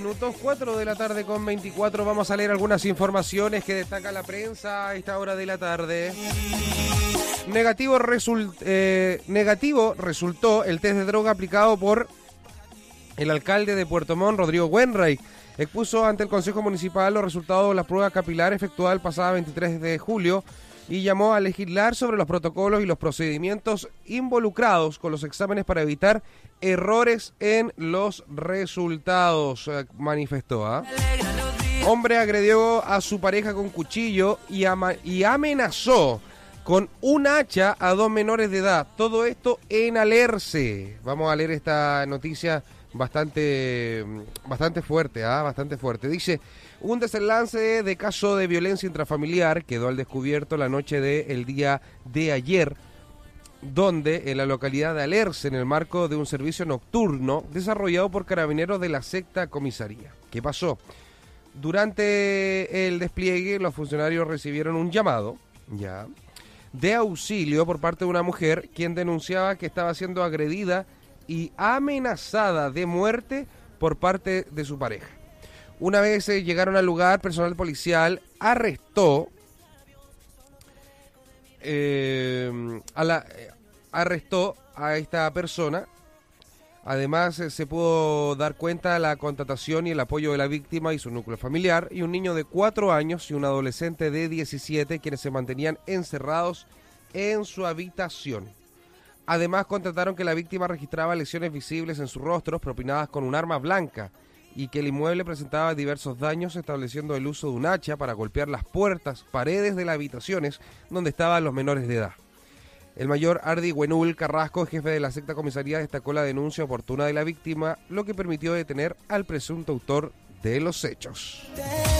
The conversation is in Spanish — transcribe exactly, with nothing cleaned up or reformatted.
Minutos cuatro de la tarde con veinticuatro. Vamos a leer algunas informaciones que destaca la prensa a esta hora de la tarde. Negativo, result, eh, negativo resultó el test de droga aplicado por el alcalde de Puerto Montt, Rodrigo Wenreich. Expuso ante el Consejo Municipal los resultados de la prueba capilar efectuada el pasado veintitrés de julio y llamó a legislar sobre los protocolos y los procedimientos involucrados con los exámenes para evitar errores en los resultados, eh, manifestó. ¿eh? Hombre agredió a su pareja con cuchillo y, ama- y amenazó con un hacha a dos menores de edad. Todo esto en Alerce. Vamos a leer esta noticia bastante, bastante fuerte, ¿ah? Bastante fuerte. Dice, un desenlace de caso de violencia intrafamiliar quedó al descubierto la noche del día de ayer, donde en la localidad de Alerce, en el marco de un servicio nocturno desarrollado por carabineros de la sexta comisaría. ¿Qué pasó? Durante el despliegue, los funcionarios recibieron un llamado, ya, de auxilio por parte de una mujer, quien denunciaba que estaba siendo agredida y amenazada de muerte por parte de su pareja. Una vez eh, llegaron al lugar, personal policial arrestó eh, a la eh, arrestó a esta persona. Además, eh, se pudo dar cuenta de la contratación y el apoyo de la víctima y su núcleo familiar, y un niño de cuatro años y un adolescente de diecisiete, quienes se mantenían encerrados en su habitación. Además, constataron que la víctima registraba lesiones visibles en sus rostros propinadas con un arma blanca y que el inmueble presentaba diversos daños, estableciendo el uso de un hacha para golpear las puertas, paredes de las habitaciones donde estaban los menores de edad. El mayor Ardi Huenul Carrasco, jefe de la sexta comisaría, destacó la denuncia oportuna de la víctima, lo que permitió detener al presunto autor de los hechos.